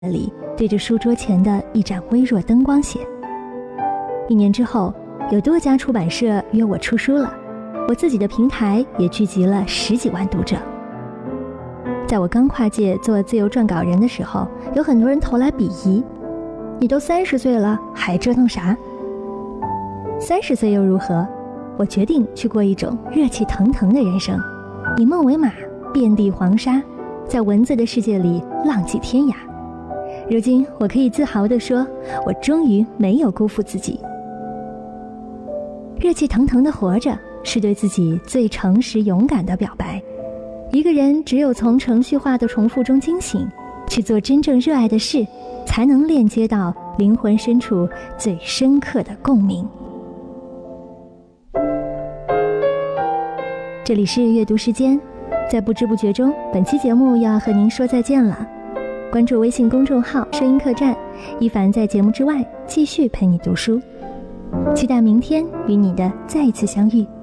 里对着书桌前的一盏微弱灯光写。1年之后，有多家出版社约我出书了，我自己的平台也聚集了10几万读者。在我刚跨界做自由撰稿人的时候，有很多人投来鄙夷，你都30岁了还折腾啥？30岁又如何？我决定去过一种热气腾腾的人生，以梦为马，遍地黄沙，在文字的世界里浪迹天涯。如今我可以自豪地说，我终于没有辜负自己。热气腾腾地活着，是对自己最诚实勇敢的表白。一个人只有从程序化的重复中惊醒，去做真正热爱的事，才能链接到灵魂深处最深刻的共鸣。这里是阅读时间，在不知不觉中，本期节目要和您说再见了。关注微信公众号声音客栈，一凡在节目之外继续陪你读书，期待明天与你的再一次相遇。